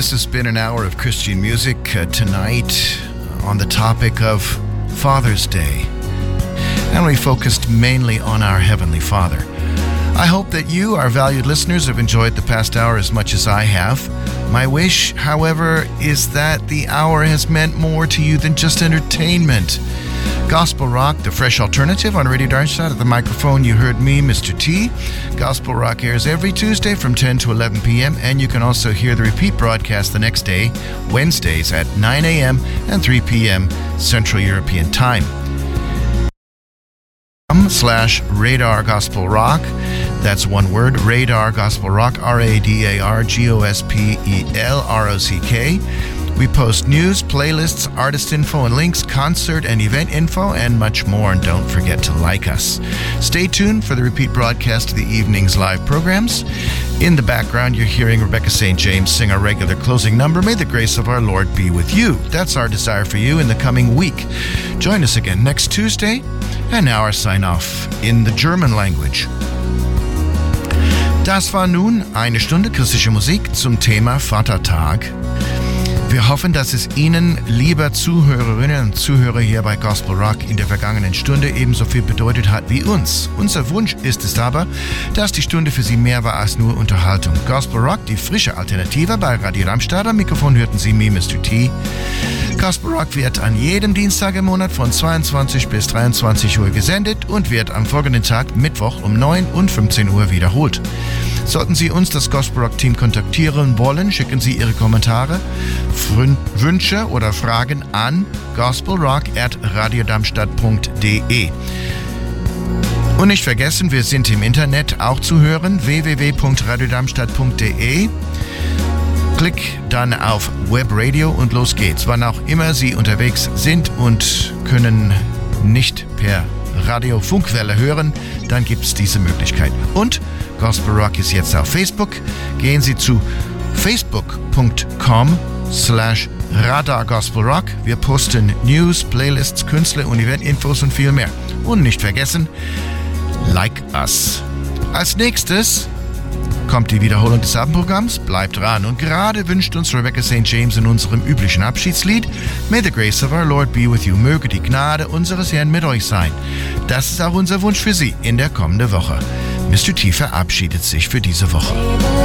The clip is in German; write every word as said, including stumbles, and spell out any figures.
this has been an hour of Christian music uh, tonight on the topic of Father's Day. And we focused mainly on our Heavenly Father. I hope that you, our valued listeners, have enjoyed the past hour as much as I have. My wish, however, is that the hour has meant more to you than just entertainment. Gospel Rock, the fresh alternative on Radio Darmstadt. At the microphone, you heard me, Mister T. Gospel Rock airs every Tuesday from ten to eleven p.m. and you can also hear the repeat broadcast the next day, Wednesdays at nine a.m. and three p.m. Central European Time. Slash Radar Gospel Rock. That's one word, Radar Gospel Rock, R A D A R G O S P E L R O C K. We post news, playlists, artist info and links, concert and event info, and much more. And don't forget to like us. Stay tuned for the repeat broadcast of the evening's live programs. In the background, you're hearing Rebecca Saint James sing our regular closing number, May the Grace of Our Lord Be With You. That's our desire for you in the coming week. Join us again next Tuesday. And now our sign-off in the German language. Das war nun eine Stunde christliche Musik zum Thema Vatertag. Wir hoffen, dass es Ihnen, liebe Zuhörerinnen und Zuhörer hier bei Gospel Rock, in der vergangenen Stunde ebenso viel bedeutet hat wie uns. Unser Wunsch ist es aber, dass die Stunde für Sie mehr war als nur Unterhaltung. Gospel Rock, die frische Alternative bei Radio Darmstadt. Am Mikrofon hörten Sie mich, Mister T. Gospel Rock wird an jedem Dienstag im Monat von zweiundzwanzig bis dreiundzwanzig Uhr gesendet und wird am folgenden Tag, Mittwoch, um neun und fünfzehn Uhr wiederholt. Sollten Sie uns, das Gospel Rock Team, kontaktieren wollen, schicken Sie Ihre Kommentare, Wünsche oder Fragen an gospelrock at radiodarmstadt punkt de. Und nicht vergessen, wir sind im Internet auch zu hören, w w w punkt radiodarmstadt punkt de. Klick dann auf Webradio und los geht's. Wann auch immer Sie unterwegs sind und können nicht per Radiofunkwelle hören, dann gibt es diese Möglichkeit. Und Gospel Rock ist jetzt auf Facebook. Gehen Sie zu facebook punkt com slash radar gospel rock. Wir posten News, Playlists, Künstler und Eventinfos und viel mehr. Und nicht vergessen, like us. Als nächstes kommt die Wiederholung des Abendprogramms. Bleibt dran. Und gerade wünscht uns Rebecca Saint James in unserem üblichen Abschiedslied May the Grace of Our Lord Be With You. Möge die Gnade unseres Herrn mit euch sein. Das ist auch unser Wunsch für Sie in der kommenden Woche. Mister T verabschiedet sich für diese Woche.